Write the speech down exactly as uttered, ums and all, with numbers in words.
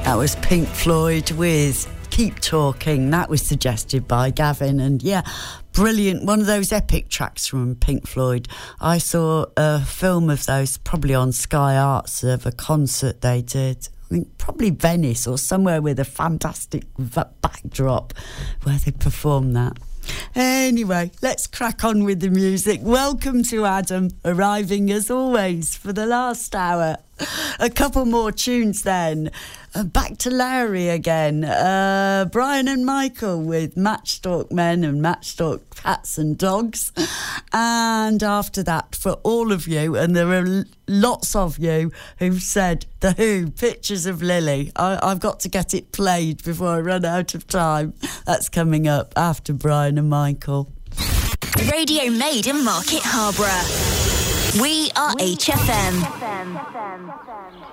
That was Pink Floyd with Keep Talking. That was suggested by Gavin. And yeah, brilliant. One of those epic tracks from Pink Floyd. I saw a film of those probably on Sky Arts of a concert they did. I think probably Venice or somewhere with a fantastic backdrop where they performed that. Anyway, let's crack on with the music. Welcome to Adam, arriving as always for the last hour. A couple more tunes then. Uh, back to Larry again. Uh, Brian and Michael with Matchstalk Men and Matchstalk Cats and Dogs. And after that, for all of you, and there are lots of you who've said The Who, Pictures of Lily. I, I've got to get it played before I run out of time. That's coming up after Brian and Michael. Radio made in Market Harborough. We are H F M.